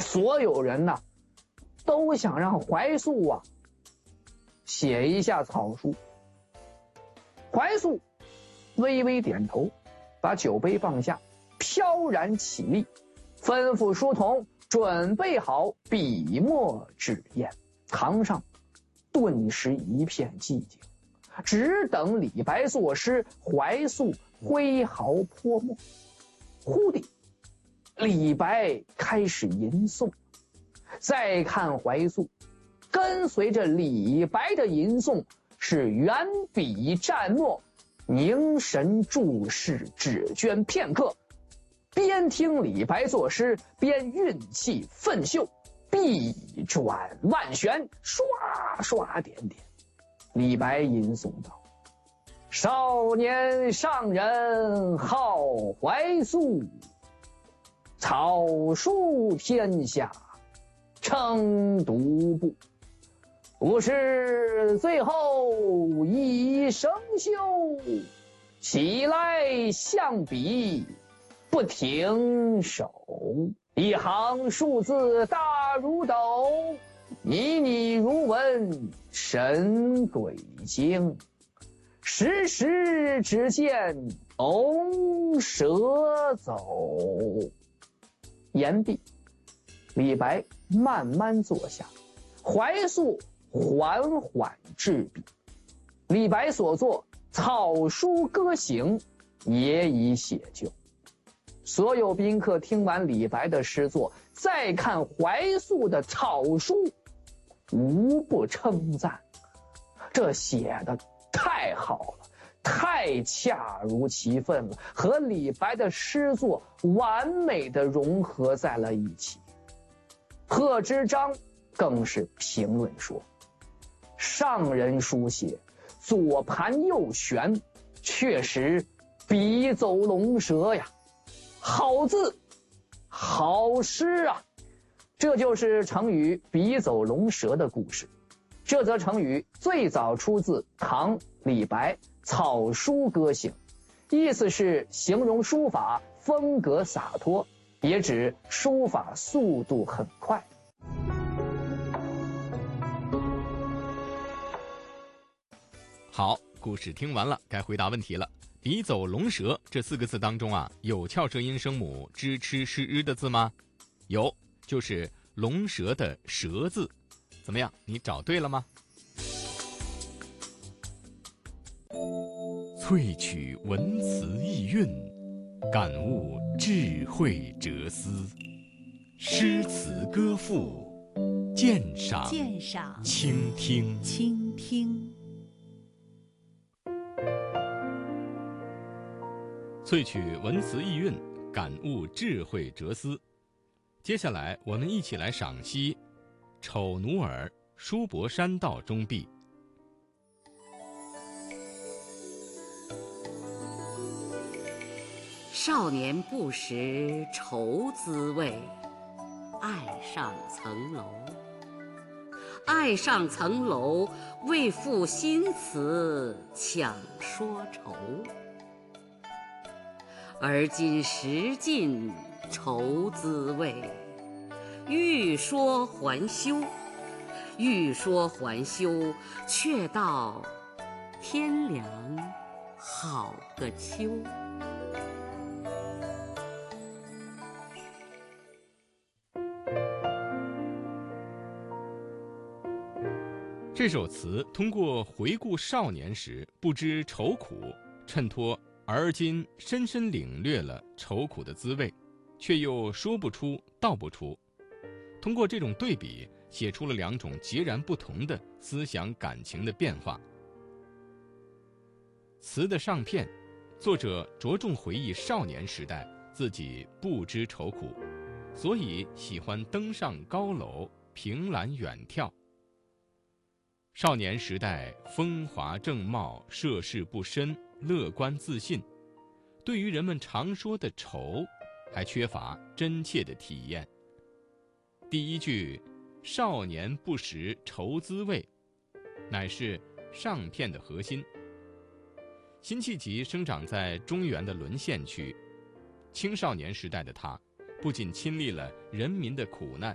所有人呐，都想让怀素啊写一下草书。怀素微微点头，把酒杯放下，飘然起立，吩咐书童准备好笔墨纸砚。堂上顿时一片寂静，只等李白作诗，怀素挥毫泼墨。忽地，李白开始吟诵。再看怀素，跟随着李白的吟诵，是圆笔蘸墨，凝神注视，只捐片刻，边听李白作诗，边运气奋秀，笔转万旋，刷刷点点。李白吟诵道：少年上人好怀素，草书天下称独步。不是最后一生锈，起来象笔不停手。一行数字大如斗，拟拟如文神鬼经。时时只见龙蛇走。言毕，李白慢慢坐下，怀素缓缓执笔。李白所作《草书歌行》也已写就。所有宾客听完李白的诗作，再看怀素的草书，无不称赞：这写的太好了，太恰如其分了，和李白的诗作完美的融合在了一起。贺知章更是评论说：上人书写左盘右旋，确实笔走龙蛇呀，好字好诗啊。这就是成语笔走龙蛇的故事。这则成语最早出自唐李白《草书歌行》，意思是形容书法风格洒脱，也指书法速度很快。 好，故事听完了，该回答问题了。笔走龙蛇这4个字当中啊，有翘舌音声母支吃是日的字吗？有，就是龙蛇的蛇字。怎么样，你找对了吗？萃取文辞意蕴，感悟智慧哲思。诗词歌赋，鉴赏倾听。萃取文辞意蕴，感悟智慧哲思。接下来我们一起来赏析《丑奴儿·书博山道中壁》。 少年不识愁滋味，爱上层楼。爱上层楼，为赋新词强说愁。而今识尽愁滋味，欲说还休。欲说还休，却道天凉好个秋。 这首词通过回顾少年时不知愁苦，衬托而今深深领略了愁苦的滋味，却又说不出道不出。通过这种对比，写出了2种截然不同的思想感情的变化。词的上片，作者着重回忆少年时代自己不知愁苦，所以喜欢登上高楼，凭栏远眺。少年时代风华正茂，涉世不深，乐观自信，对于人们常说的愁还缺乏真切的体验。第一句少年不识愁滋味，乃是上片的核心。辛弃疾生长在中原的沦陷区，青少年时代的他不仅亲历了人民的苦难，